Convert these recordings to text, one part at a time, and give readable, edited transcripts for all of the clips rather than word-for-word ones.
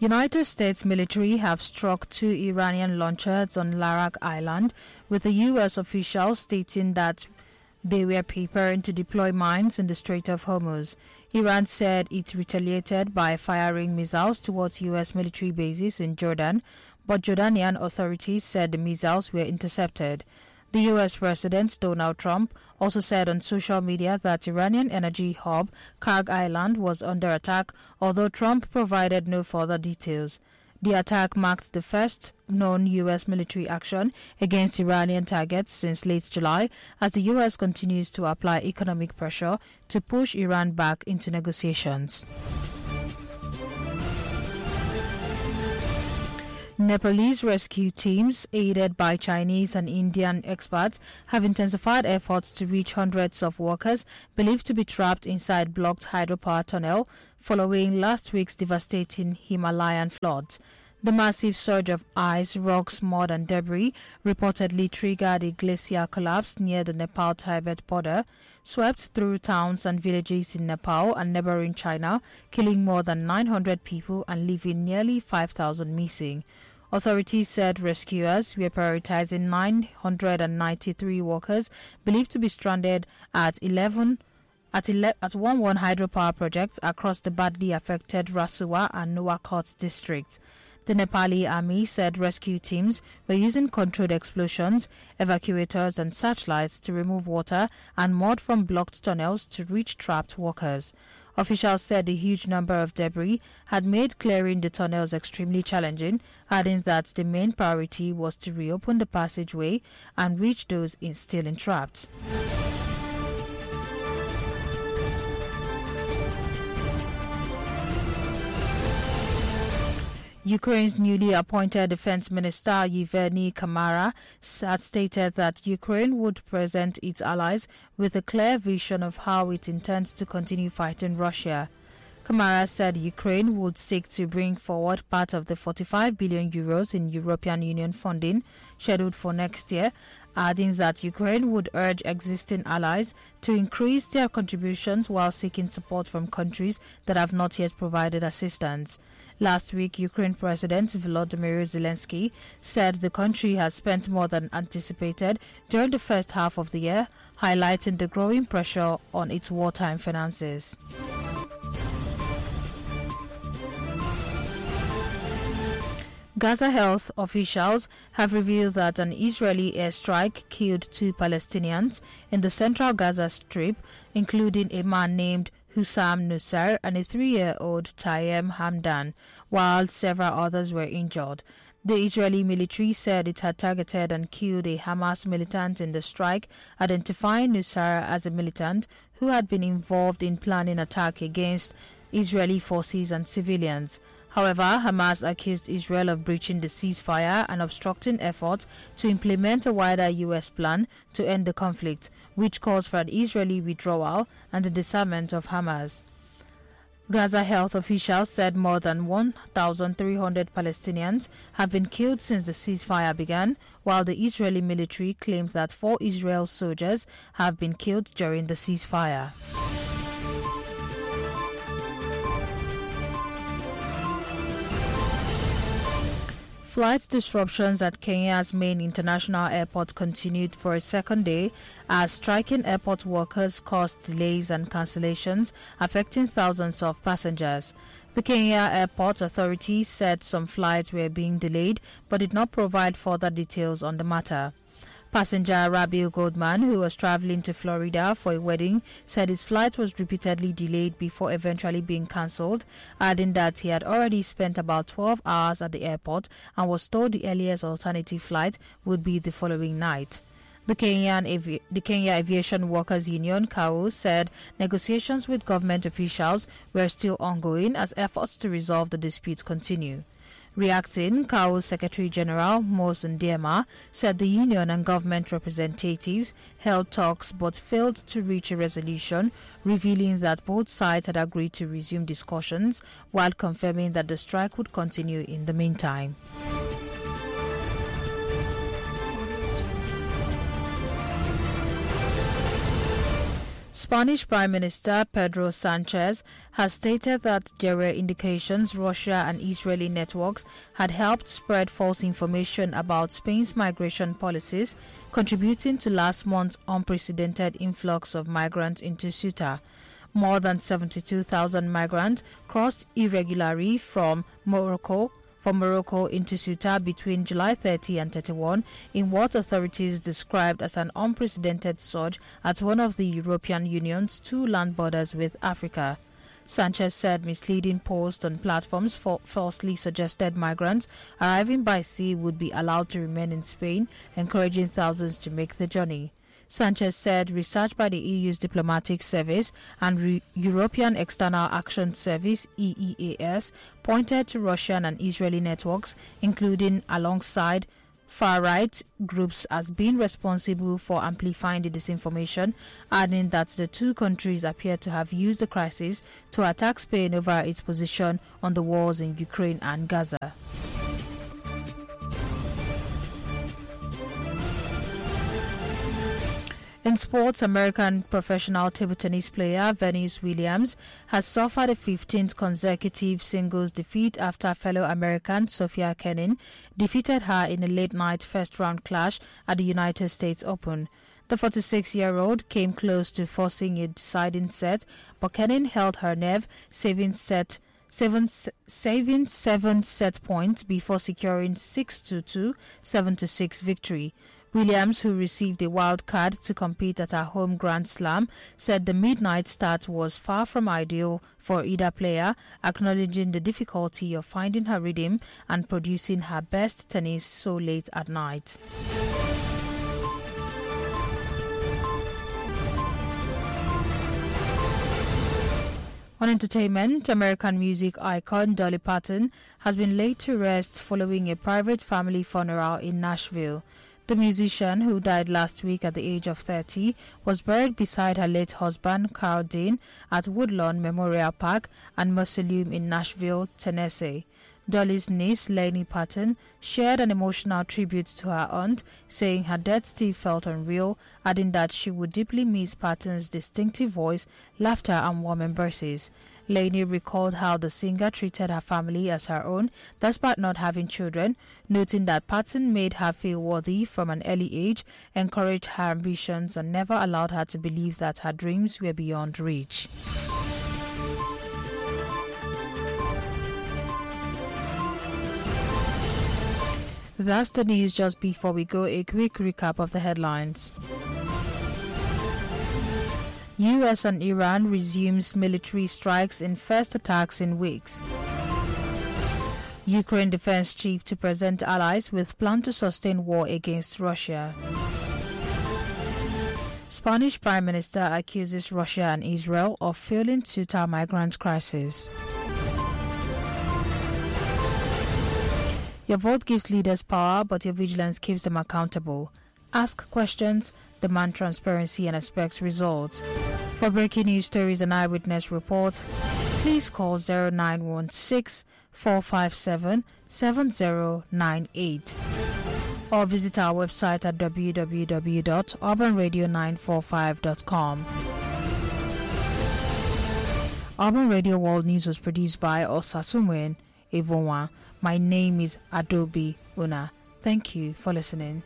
United States military have struck two Iranian launchers on Larak Island, with a U.S. official stating that they were preparing to deploy mines in the Strait of Hormuz. Iran said it retaliated by firing missiles towards U.S. military bases in Jordan, but Jordanian authorities said the missiles were intercepted. The U.S. President Donald Trump also said on social media that Iranian energy hub Karg Island was under attack, although Trump provided no further details. The attack marked the first known U.S. military action against Iranian targets since late July, as the U.S. continues to apply economic pressure to push Iran back into negotiations. Nepalese rescue teams, aided by Chinese and Indian experts, have intensified efforts to reach hundreds of workers believed to be trapped inside blocked hydropower tunnel following last week's devastating Himalayan floods. The massive surge of ice, rocks, mud and debris reportedly triggered a glacier collapse near the Nepal-Tibet border, swept through towns and villages in Nepal and neighboring China, killing more than 900 people and leaving nearly 5,000 missing. Authorities said rescuers were prioritizing 993 workers believed to be stranded at 11 hydropower projects across the badly affected Rasuwa and Nuwakot districts. The Nepali army said rescue teams were using controlled explosions, evacuators and searchlights to remove water and mud from blocked tunnels to reach trapped workers. Officials said a huge number of debris had made clearing the tunnels extremely challenging, adding that the main priority was to reopen the passageway and reach those still entrapped. Ukraine's newly appointed Defense Minister Yevgeny Kamara had stated that Ukraine would present its allies with a clear vision of how it intends to continue fighting Russia. Kamara said Ukraine would seek to bring forward part of the 45 billion euros in European Union funding scheduled for next year, adding that Ukraine would urge existing allies to increase their contributions while seeking support from countries that have not yet provided assistance. Last week, Ukraine President Volodymyr Zelensky said the country has spent more than anticipated during the first half of the year, highlighting the growing pressure on its wartime finances. Gaza health officials have revealed that an Israeli airstrike killed two Palestinians in the central Gaza Strip, including a man named Hussam Nusser and a 3-year-old Tayyem Hamdan, while several others were injured. The Israeli military said it had targeted and killed a Hamas militant in the strike, identifying Nusser as a militant who had been involved in planning attack against Israeli forces and civilians. However, Hamas accused Israel of breaching the ceasefire and obstructing efforts to implement a wider U.S. plan to end the conflict, which calls for an Israeli withdrawal and the disarmament of Hamas. Gaza health officials said more than 1,300 Palestinians have been killed since the ceasefire began, while the Israeli military claimed that 4 Israeli soldiers have been killed during the ceasefire. Flight disruptions at Kenya's main international airport continued for a second day as striking airport workers caused delays and cancellations, affecting thousands of passengers. The Kenya Airport Authority said some flights were being delayed but did not provide further details on the matter. Passenger Rabiu Goldman, who was traveling to Florida for a wedding, said his flight was repeatedly delayed before eventually being cancelled, adding that he had already spent about 12 hours at the airport and was told the earliest alternative flight would be the following night. The Kenya Aviation Workers Union, KAU, said negotiations with government officials were still ongoing as efforts to resolve the dispute continue. Reacting, KAU's Secretary General Moses Ndiema said the union and government representatives held talks but failed to reach a resolution, revealing that both sides had agreed to resume discussions while confirming that the strike would continue in the meantime. Spanish Prime Minister Pedro Sanchez has stated that there were indications Russia and Israeli networks had helped spread false information about Spain's migration policies, contributing to last month's unprecedented influx of migrants into Ceuta. More than 72,000 migrants crossed irregularly from Morocco into Ceuta between July 30 and 31 in what authorities described as an unprecedented surge at one of the European Union's two land borders with Africa. Sanchez said misleading posts on platforms falsely suggested migrants arriving by sea would be allowed to remain in Spain, encouraging thousands to make the journey. Sanchez said research by the EU's Diplomatic Service and European External Action Service EEAS pointed to Russian and Israeli networks, including alongside far-right groups, as being responsible for amplifying the disinformation, adding that the two countries appear to have used the crisis to attack Spain over its position on the wars in Ukraine and Gaza. In sports, American professional table tennis player Venus Williams has suffered a 15th consecutive singles defeat after fellow American Sofia Kenin defeated her in a late-night first-round clash at the United States Open. The 46-year-old came close to forcing a deciding set, but Kenin held her nerve, saving 7 set points before securing 6-2, 7-6 victory. Williams, who received a wild card to compete at her home Grand Slam, said the midnight start was far from ideal for either player, acknowledging the difficulty of finding her rhythm and producing her best tennis so late at night. On entertainment, American music icon Dolly Parton has been laid to rest following a private family funeral in Nashville. The musician, who died last week at the age of 30, was buried beside her late husband, Carl Dean, at Woodlawn Memorial Park and Mausoleum in Nashville, Tennessee. Dolly's niece, Lainey Parton, shared an emotional tribute to her aunt, saying her death still felt unreal, adding that she would deeply miss Parton's distinctive voice, laughter, and warm embraces. Lainey recalled how the singer treated her family as her own, despite not having children, noting that Parton made her feel worthy from an early age, encouraged her ambitions, and never allowed her to believe that her dreams were beyond reach. That's the news. Just before we go, a quick recap of the headlines. U.S. and Iran resumes military strikes in first attacks in weeks. Ukraine defense chief to present allies with plan to sustain war against Russia. Spanish Prime Minister accuses Russia and Israel of fueling Ceuta migrant crisis. Your vote gives leaders power, but your vigilance keeps them accountable. Ask questions, demand transparency, and expect results. For breaking news stories and eyewitness reports, please call 0916 457 7098 or visit our website at www.urbanradio945.com. Urban Radio World News was produced by Osasumwen Evonwa. My name is Adobe Una. Thank you for listening.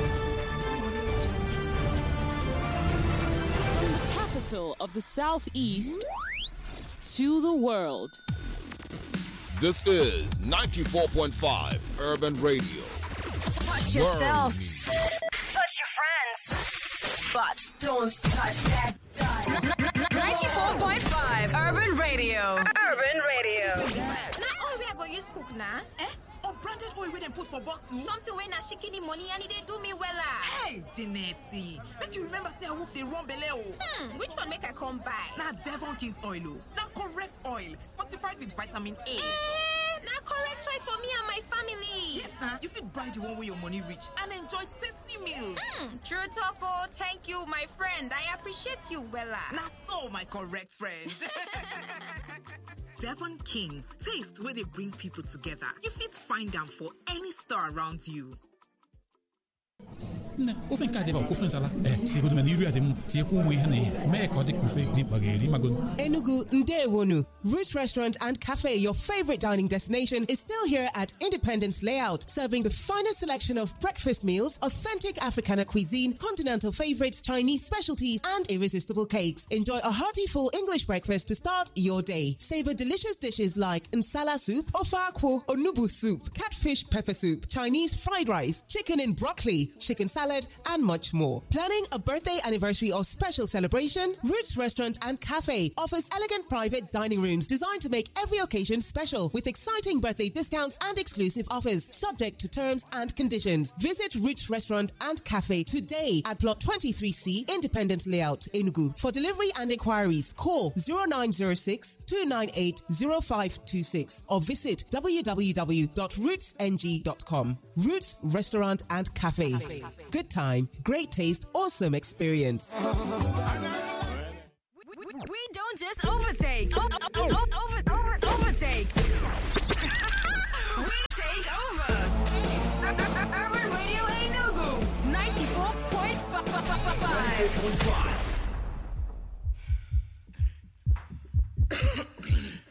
From the capital of the Southeast to the world. This is 94.5 Urban Radio. Touch yourself. Touch your friends. But don't touch that dot. 94.5 Urban Radio. Urban Radio. Now all we are going to use cook now. Unbranded oil we dem put for bottle. Something when I shikini money and they do me well. Hey, Jeanette, make you remember say I wolf the run belle. Which one make I come buy? Now Devon King's oil. Now correct oil, fortified with vitamin A. Now correct choice for me and my family. Yes, now you fit buy the one where your money reach and enjoy tasty meals. True talko, thank you, my friend. I appreciate you, Wella. Now so, my correct friend. Devon Kings, taste where they bring people together. You fit find them for any store around you. Ne, o fin ka de ba ko fin sala. Si go de maniru adem, ti ko mo ihne. Me ko de ko fe di bageri magun. Enugu Ndewonu, Roots Restaurant and Cafe, your favorite dining destination, is still here at Independence Layout, serving the finest selection of breakfast meals, authentic Africana cuisine, continental favorites, Chinese specialties, and irresistible cakes. Enjoy a hearty full English breakfast to start your day. Savor delicious dishes like nsala soup, ofakwo, onubu soup, catfish pepper soup, Chinese fried rice, chicken in broccoli, chicken salad, and much more. Planning a birthday, anniversary, or special celebration? Roots Restaurant and Cafe offers elegant private dining rooms designed to make every occasion special, with exciting birthday discounts and exclusive offers, subject to terms and conditions. Visit Roots Restaurant and Cafe today at Plot 23C, Independence Layout, Enugu. For delivery and inquiries, call 0906 298 0526 or visit www.rootsng.com. Roots Restaurant and Cafe. Good time, great taste, awesome experience. We don't just overtake. Overtake. We take over. Urban Radio Enugu 94.5.